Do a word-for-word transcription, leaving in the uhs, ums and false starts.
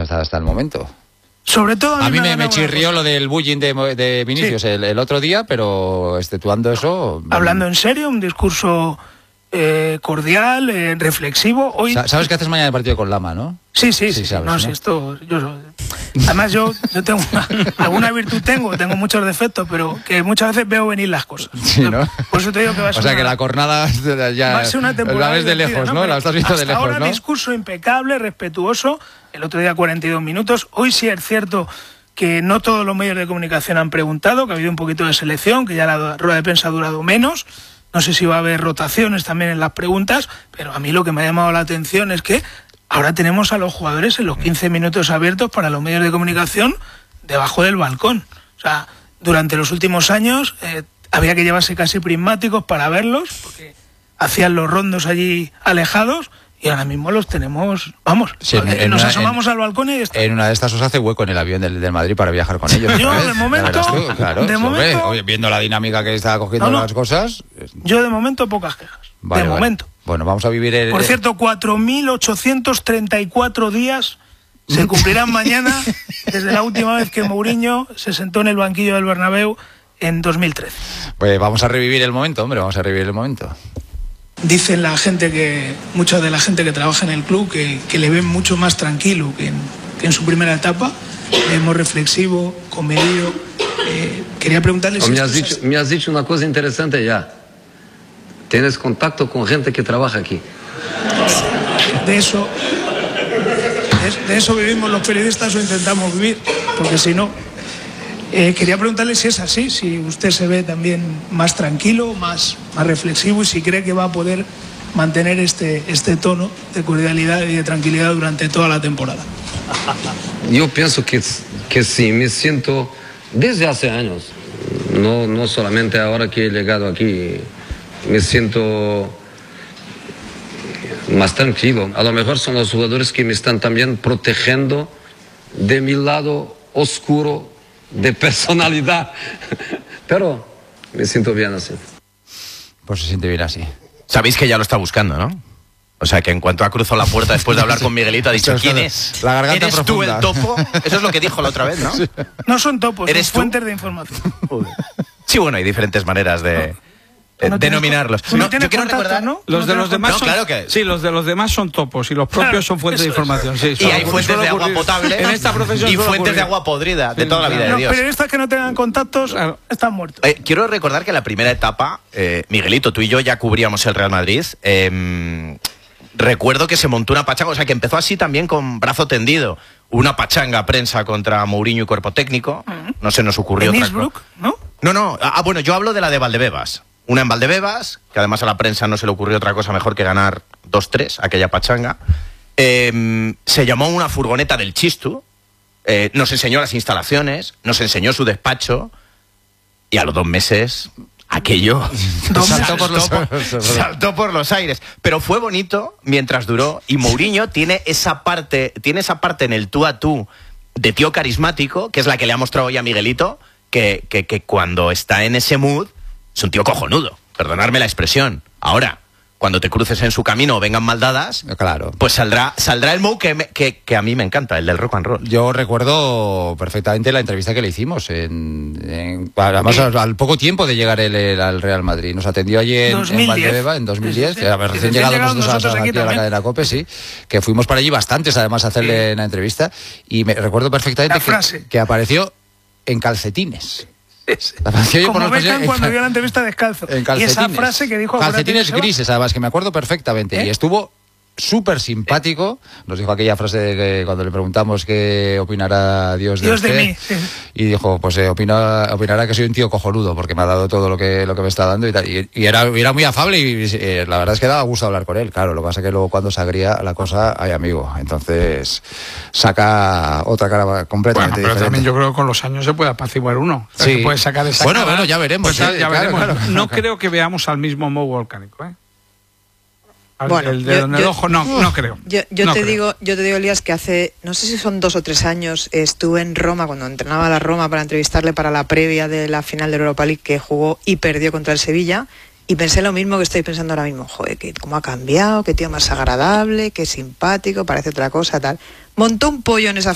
hasta, hasta el momento. Sobre todo a mí, a mí me, me chirrió lo del bullying de, de Vinicius sí. el, el otro día, pero exceptuando eso... Hablando en serio, un discurso eh, cordial, eh, reflexivo. Hoy... ¿Sabes qué haces mañana en el partido con Lama, no? Sí, sí, sí. sí sabes, no, ¿no? Si esto, yo, además yo, yo tengo una, alguna virtud tengo, tengo muchos defectos, pero que muchas veces veo venir las cosas. Sí, ¿no? Por eso te digo que va a ser O sea, una, que la jornada ya va a ser una temporada la ves de lejos, ¿no? ¿no? La estás viendo hasta de lejos, ahora ¿no? Discurso impecable, respetuoso. El otro día cuarenta y dos minutos. Hoy sí es cierto que no todos los medios de comunicación han preguntado, que ha habido un poquito de selección, que ya la rueda de prensa ha durado menos. No sé si va a haber rotaciones también en las preguntas, pero a mí lo que me ha llamado la atención es que ahora tenemos a los jugadores en los quince minutos abiertos para los medios de comunicación debajo del balcón. O sea, durante los últimos años eh, había que llevarse casi prismáticos para verlos, porque hacían los rondos allí alejados, y ahora mismo los tenemos, vamos, sí, en, en nos una, asomamos en, al balcón y está. En una de estas os hace hueco en el avión del, del Madrid para viajar con ellos. Yo, de momento, claro, de momento oye, viendo la dinámica que está cogiendo no, no, las cosas... Yo de momento pocas quejas, vale, de vale. momento. Bueno, vamos a vivir el... Por cierto, cuatro mil ochocientos treinta y cuatro días se cumplirán mañana desde la última vez que Mourinho se sentó en el banquillo del Bernabéu en dos mil trece. Pues vamos a revivir el momento, hombre, vamos a revivir el momento. Dicen la gente que, mucha de la gente que trabaja en el club, que, que le ven mucho más tranquilo que en, que en su primera etapa. Vemos reflexivo, comedido. Eh, quería preguntarle si... Me has, dicho, me has dicho una cosa interesante ya. ¿Tienes contacto con gente que trabaja aquí? De eso, de, de eso vivimos los periodistas o intentamos vivir, porque si no... Eh, quería preguntarle si es así, si usted se ve también más tranquilo, más, más reflexivo y si cree que va a poder mantener este, este tono de cordialidad y de tranquilidad durante toda la temporada. Yo pienso que, que sí, me siento desde hace años, no, no solamente ahora que he llegado aquí, me siento más tranquilo. A lo mejor son los jugadores que me están también protegiendo de mi lado oscuro de personalidad, pero me siento bien así. Pues se siente bien así. Sabéis que ya lo está buscando, ¿no? O sea, que en cuanto ha cruzado la puerta después de hablar con Miguelito ha dicho, ¿quién es? La garganta ¿Eres profunda. tú el topo? Eso es lo que dijo la otra vez, ¿no? Sí. No son topos, ¿Eres son tú? fuentes de información. Sí, bueno, hay diferentes maneras de... ¿Tú no denominarlos. Tienes, no, no, yo quiero contacto, recordar, ¿no? Los ¿No de los demás no, son, claro que... sí, los de los demás son topos y los propios claro, son fuentes de información. Sí, y hay fuentes de agua potable en esta profesión y fuentes ocurrir. de agua podrida de toda la vida los de Dios. Los periodistas que no tengan contactos claro. están muertos. Eh, quiero recordar que en la primera etapa, eh, Miguelito, tú y yo ya cubríamos el Real Madrid. Eh, recuerdo que se montó una pachanga, o sea, que empezó así también con brazo tendido. Una pachanga prensa contra Mourinho y cuerpo técnico. Uh-huh. No se nos ocurrió en otra cosa. ¿no? No, no. Ah, bueno, yo hablo de la de Valdebebas. Una en Valdebebas, que además a la prensa no se le ocurrió otra cosa mejor que ganar dos tres, aquella pachanga. Eh, se llamó una furgoneta del Chistu, eh, nos enseñó las instalaciones, nos enseñó su despacho, y a los dos meses aquello saltó por, los, saltó por los aires. Pero fue bonito mientras duró, y Mourinho tiene esa parte, tiene esa parte en el tú a tú de tío carismático, que es la que le ha mostrado hoy a Miguelito, que, que, que cuando está en ese mood es un tío cojonudo, perdonadme la expresión. Ahora, cuando te cruces en su camino o vengan maldadas, claro, pues saldrá saldrá el Mou que, me, que, que a mí me encanta, el del rock and roll. Yo recuerdo perfectamente la entrevista que le hicimos, en, en, además al, al poco tiempo de llegar el, el, al Real Madrid. Nos atendió allí en, en Valdebeba en dos mil diez, sí, sí, sí. recién, recién llegados nosotros, nosotros a, aquí aquí a la cadena COPE, sí, que fuimos para allí bastantes además a hacerle sí. una entrevista, y me recuerdo perfectamente que, que apareció en calcetines. Como Beckham cuando dio la entrevista descalzo. Y esa frase que dijo... Calcetines grises, además, que me acuerdo perfectamente. ¿Eh? Y estuvo súper simpático. Nos dijo aquella frase de que cuando le preguntamos qué opinará Dios de Dios usted, de mí. Sí. Y dijo, pues eh, opina, opinará que soy un tío cojonudo, porque me ha dado todo lo que, lo que me está dando y tal. Y, y, era, y era muy afable y, y eh, la verdad es que daba gusto hablar con él. Claro, lo que pasa es que luego cuando se agría la cosa, hay amigo. Entonces saca otra cara completamente bueno, pero diferente. También yo creo que con los años se puede apaciguar uno. O sea, sí. que puede sacar esa bueno, cara. bueno, ya veremos. Pues, ¿eh? ya claro, veremos. Claro. No creo que veamos al mismo Mou volcánico, ¿eh? Bueno, el de yo, en el yo, ojo no, no creo. Yo, yo no te creo. digo, yo te digo, Elías, que hace, no sé si son dos o tres años, estuve en Roma cuando entrenaba a la Roma para entrevistarle para la previa de la final de Europa League que jugó y perdió contra el Sevilla, y pensé lo mismo que estoy pensando ahora mismo. Joder, que cómo ha cambiado, qué tío más agradable, qué simpático, parece otra cosa, tal. Montó un pollo en esa